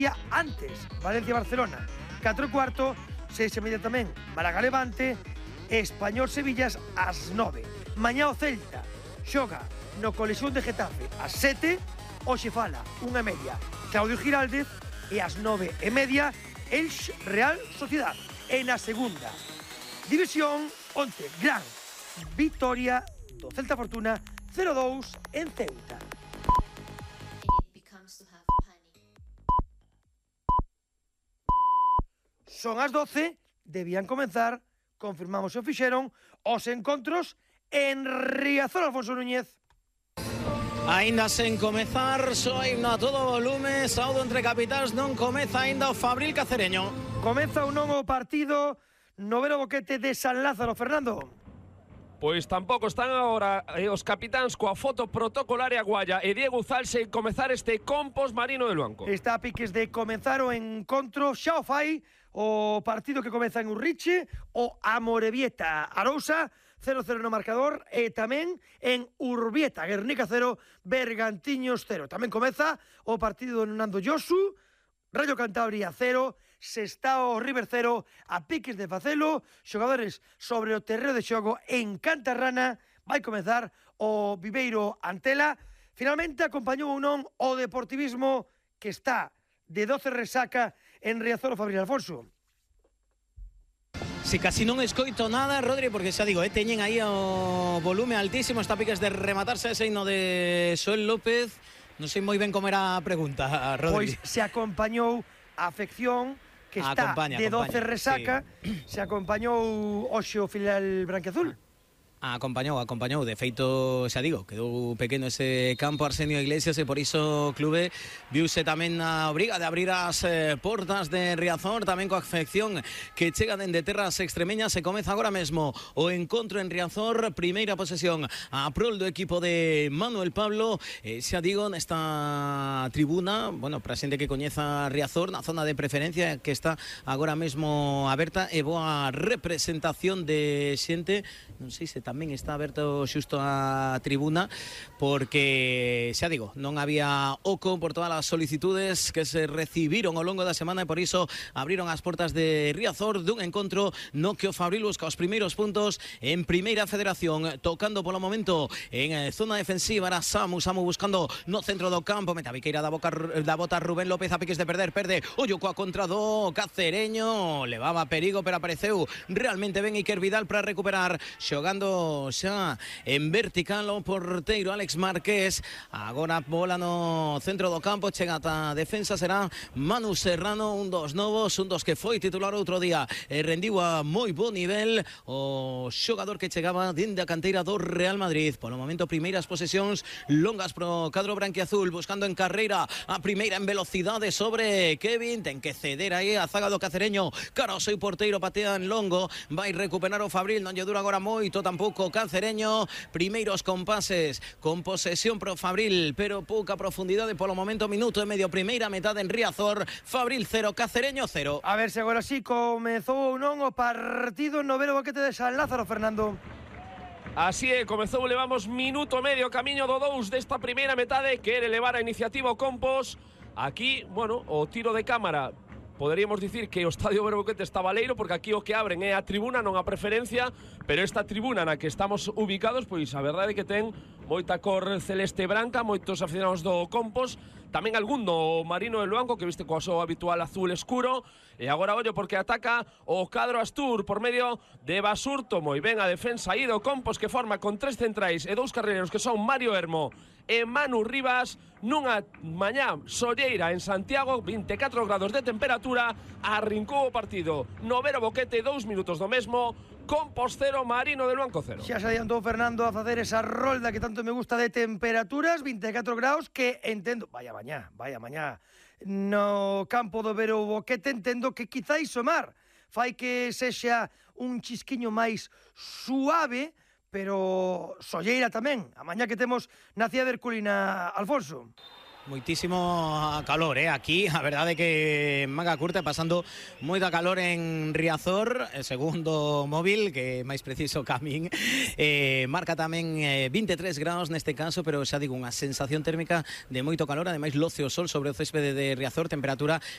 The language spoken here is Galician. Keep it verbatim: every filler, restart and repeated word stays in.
antes, Valencia-Barcelona, catro e cuarto, seis e media tamén, Málaga-Levante, Español-Sevillas ás nove. Mañá o Celta xoga no Coliseo de Getafe ás sete, hoxe fala unha e media Claudio Giraldez e ás nove e media Elx Real Sociedad. E na segunda división, onte, gran vitoria do Celta Fortuna cero dous en Ceuta. Son as doce, debían comenzar, confirmamos o fixeron, os encontros en Riazor, Alfonso Núñez. Ainda sen comezar, só himno a todo volume, saudo entre capitáns, non comeza ainda o Fabril Cacereño. Comeza ou non o partido, noveno boquete de San Lázaro, Fernando. Pois tampouco están agora eh, os capitáns coa foto protocolaria Guaya e Diego Uzalse comezar este Compos Marino de Luanco. Está a piques de comenzar o encontro, xa o fai o partido que comeza en Urriche, o Amorebieta Arousa, cero cero no marcador, e tamén en Urbieta, Guernica cero, Bergantiños cero. Tamén comeza o partido de Nando Josu, Rayo Cantabria cero, Sestao River cero, a piques de facelo, xogadores sobre o terreo de xogo en Cantarrana, vai comezar o Viveiro Antela. Finalmente acompañou ou non o Deportivismo que está de doce resaca en Riazor, Fabril, Alfonso. Si casi non escoito nada, Rodri, porque xa digo, eh, teñen aí o volume altísimo, está a piques de rematarse ese hino de Xoel López. Non sei moi ben como era a pregunta, Rodri. Pois se acompañou a afección que está acompaña, de doce acompaña, resaca, sí. Se acompañou hoxe o filial branquiazul. Acompañou, acompañou, de feito, xa digo, quedou pequeno ese campo Arsenio Iglesias e por iso o clube viuse tamén na obriga de abrir as eh, portas de Riazor, tamén coa afección que chega dende terras extremeñas. Se comeza agora mesmo o encontro en Riazor, primeira posesión a prol do equipo de Manuel Pablo, eh, xa digo, nesta tribuna, bueno, para xente que coñeza Riazor, na zona de preferencia que está agora mesmo aberta, e boa representación de xente, non sei se tamén está aberto xusto a tribuna, porque xa digo, non había oco por todas as solicitudes que se recibiron ao longo da semana e por iso abriron as portas de Riazor dun encontro no que o Fabril busca os primeiros puntos en Primeira Federación, tocando polo momento en zona defensiva. Era Samu, Samu buscando no centro do campo, meta biqueira da, boca, da bota Rubén López, a piques de perder, perde ollo coa contra do Cacereño, levaba perigo pero apareceu realmente ben Iker Vidal para recuperar, xogando xa en vertical o porteiro Alex Márquez. Agora bola no centro do campo, chega ata defensa, será Manu Serrano, un dos novos, un dos que foi titular outro día e rendiu a moi bo nivel o xogador que chegaba dende a canteira do Real Madrid. Polo momento, primeiras posesións longas pro cadro branquiazul, buscando en carreira a primeira en velocidade sobre Kevin, ten que ceder aí a zaga do Cacereño, cara ao seu porteiro, patea en longo, vai recuperar o Fabril, non lle dura agora moito tampouco Cacereño, primeiros compases con posesión pro Fabril, pero pouca profundidade polo momento, minuto e medio, primeira metade en Riazor, Fabril cero, Cacereño cero. A ver se agora sí comezou ou non o partido no noveno boquete de San Lázaro, Fernando. Así é, comezou, levamos minuto e medio, camiño do dous desta primeira metade, quere levar a iniciativa o Compos. Aquí, bueno, o tiro de cámara, poderíamos dicir que o Estadio Berboquete está baleiro, porque aquí o que abren é a tribuna, non a preferencia, pero esta tribuna na que estamos ubicados, pois a verdade é que ten moita cor celeste branca, moitos aficionados do Compos, tamén algún do Marino de Luanco, que viste coa súa habitual azul escuro, e agora ollo porque ataca o cadro Astur por medio de Basurto, moi ben a defensa aí do Compos, que forma con tres centrais e dous carreiros que son Mario Hermo e Manu Rivas, nunha mañá solleira en Santiago, vinte e catro grados de temperatura, arrincou o partido. Noveno boquete, dous minutos do mesmo, Compos cero, Marino de Luanco cero. Xa se adiantou Fernando a facer esa rolda que tanto me gusta de temperaturas, vinte e catro graus, que entendo, vaya mañá, vaya mañá, no campo do Vero Boquete, entendo que quizáis o mar fai que sexa un chisquiño máis suave, pero solleira tamén, a mañá que temos na cidade de Herculina, Alfonso. Moitísimo calor, eh, aquí, a verdade que manga curta, pasando moita calor en Riazor, segundo móvil, que máis preciso Camín, eh, marca tamén eh, vinte e tres graus neste caso, pero xa digo, unha sensación térmica de moito calor, ademais loce o sol sobre o céspede de Riazor, temperatura